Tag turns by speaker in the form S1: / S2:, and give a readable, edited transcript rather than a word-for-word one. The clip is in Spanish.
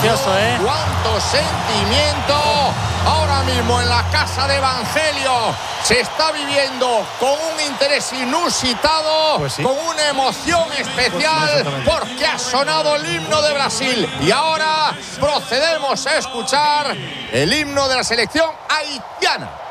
S1: Maravilloso, ¿eh?
S2: ¡Cuánto sentimiento! Ahora mismo en la casa de Evangelio se está viviendo con un interés inusitado,
S1: pues sí,
S2: con una emoción especial, porque ha sonado el himno de Brasil. Y ahora procedemos a escuchar el himno de la selección haitiana.